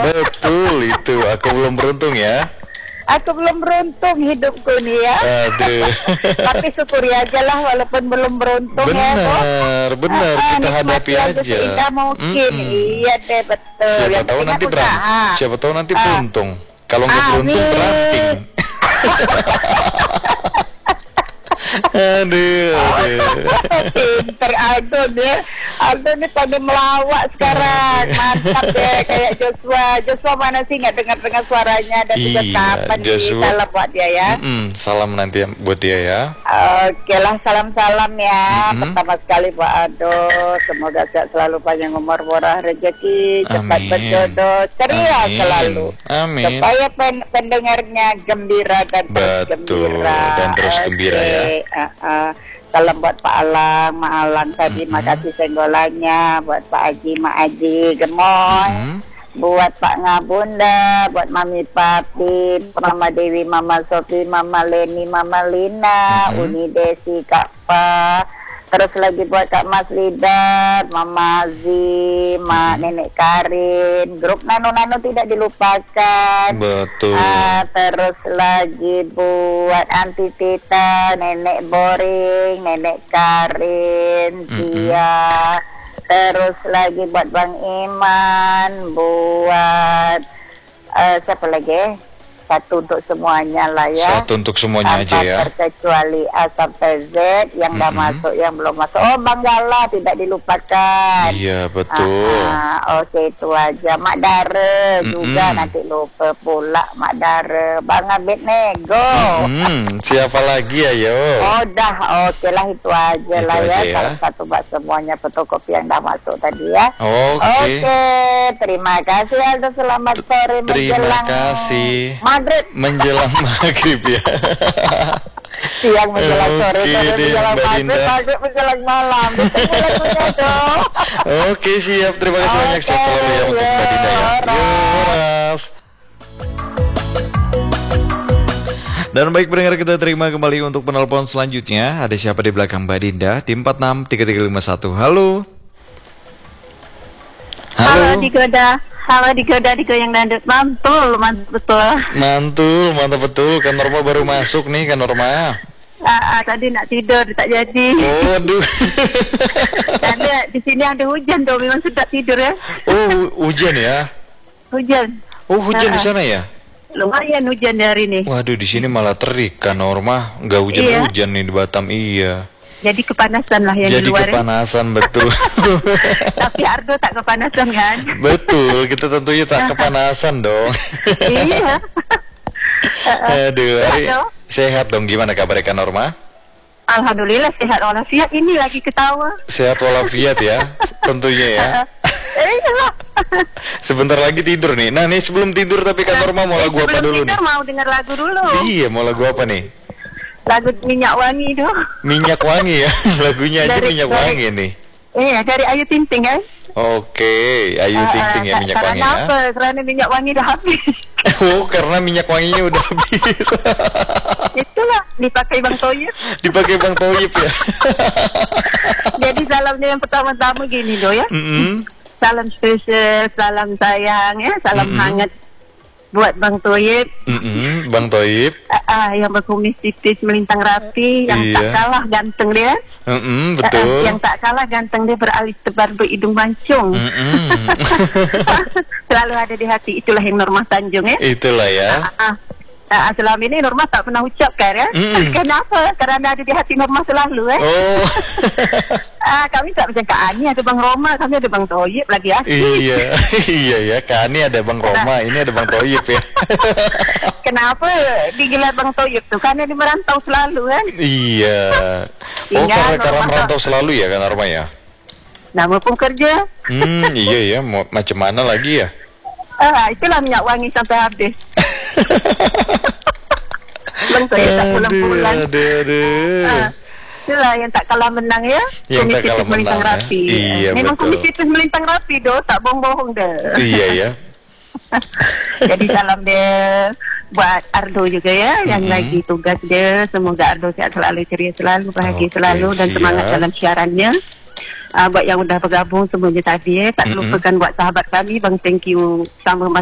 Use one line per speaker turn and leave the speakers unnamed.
Betul itu. Aku belum beruntung ya.
Aku belum beruntung hidupku nih ya.
Aduh.
Tapi syukuri aja lah walaupun belum beruntung ya.
Benar. Kita hadapi aja.
Tidak mungkin. Iya deh, betul.
Siapa tahu nanti beruntung. Siapa tahu nanti beruntung. Kalau nggak beruntung beranting. Aduh.
Pinter Aldo nih. Aldo nih pada melawak sekarang. Mantap deh kayak Joshua. Joshua mana sih nggak dengar suaranya dan juga kapan sih. Salam buat dia ya.
Salam nanti buat dia ya.
Oke lah, salam-salam ya. Pertama sekali buat Aldo. Semoga sehat selalu, panjang umur, murah rezeki, cepat berjodoh, ceria selalu.
Amin.
Supaya pendengarnya gembira dan terus gembira.
Dan terus gembira ya.
Salam buat Pak Alang, Mak Alang tadi, makasih senggolannya. Buat Pak Haji, Mak Haji, gemoy. Buat Pak Ngabunda, buat Mami Papi, Mama Dewi, Mama Sofi, Mama Leni, Mama Lina, Uni Desi, Kak Pa. Terus lagi buat Kak Mas Lidat, Mama Azi, Mak Nenek Karin, grup Nano-Nano tidak dilupakan.
Betul.
Terus lagi buat Anti Tita, Nenek Boring, Nenek Karin, Tia. Terus lagi buat Bang Iman, buat siapa lagi? Satu untuk semuanya lah ya.
Satu untuk semuanya aja ya.
Terkecuali A sampai Z yang dah masuk, yang belum masuk. Oh, Bang Gala tidak dilupakan.
Iya, betul.
Oke, itu aja. Mak Dara juga nanti lupa pula Mak Dara. Bang Abid Nego.
Siapa lagi ayo?
Oh, dah. Oke lah, itu aja
itu
lah
aja
ya. Salah satu buat semuanya fotokopi yang dah masuk tadi ya. Oke, terima kasih Aldo. Selamat sore
Terima kasih. Menjelang maghrib ya.
Siang menjelang sore, menjelang maghrib, menjelang malam.
Oke, siap. Terima kasih banyak. Sehat selalu ya untuk Mbak Dinda ya. Yoras. Dan baik pendengar, kita terima kembali untuk penelpon selanjutnya. Ada siapa di belakang Mbak Dinda? Di 463351. Halo.
Halo Digoda. Halo Digoda yang dandut. Mantul betul.
Mantap betul. Kan Norma baru masuk nih, kan Norma.
Tadi nak tidur tak jadi.
Waduh.
Karena di sini ada hujan tuh, memang sudah tidur ya.
Oh, hujan ya?
Hujan.
Oh, hujan di sana ya?
Lumayan hujan hari ini.
Waduh, di sini malah terik kan Norma. Nggak hujan-hujan nih di Batam, iya.
Jadi kepanasan lah yang di luar.
Jadi kepanasan betul.
Tapi Ardo tak kepanasan kan?
Betul, kita tentunya tak kepanasan dong.
Iya.
Aduh, sehat dong. Gimana kabar Kak Norma?
Alhamdulillah sehat walafiat. Ini lagi ketawa.
Sehat walafiat ya, tentunya ya. Sebentar lagi tidur nih. Nah nih sebelum tidur tapi Kak Norma mau lagu apa dulu nih?
Mau dengar lagu dulu.
Iya, mau lagu apa nih?
Lagu Minyak Wangi dong.
Minyak Wangi ya, lagunya aja Minyak Wangi nih.
Iya, dari Ayu Ting Ting kan?
Oke, Ayu Ting Ting ya Minyak Wangi ya.
Kenapa? Karena minyak wangi dah habis.
Oh, karena minyak wanginya udah habis.
Itulah, dipakai Bang Toyib.
Dipakai Bang Toyib ya.
Jadi salamnya yang pertama-tama gini do ya. Salam spesial, salam sayang ya, salam hangat buat Bang Toyib.
Bang Toyib.
Yang berkumis tipis melintang rapi, yang tak kalah ganteng dia.
Betul.
Yang tak kalah ganteng dia, beralis tebar, berhidung mancung. Selalu ada di hati, itulah yang Norma Tanjung ya.
Itulah ya.
Selama ini Norma tak pernah ucapkan ya. Kenapa? Karena ada di hati Norma selalu
Oh.
Kami tak macam Kak Ani, ada Bang Roma, kami ada Bang Toyib lagi asik.
Iya ya, Kak Ani ada Bang Roma, ini ada Bang Toyib ya.
Kenapa digelar Bang Toyib tuh? Karena dia merantau selalu kan.
Iya. Oh, karena merantau selalu ya kan Norma ya.
Nama pun kerja.
Iya ya, macam mana lagi ya?
Itulah Minyak Wangi sampai habis. Bang Toyib tak pulang-pulang. Itulah yang tak kalah menang ya.
Yang tak kalah menang
rapi.
Iya,
memang
betul.
kumis tipis melintang rapi doh, tak bohong-bohong dah.
Iya ya.
Jadi salam dia buat Ardo juga ya, yang lagi tugas dia. Semoga Ardo sehat selalu, ceria selalu, bahagia selalu, dan semangat dalam siarannya. Buat yang udah bergabung semuanya tadi tak lupakan buat sahabat kami Bang, thank you sama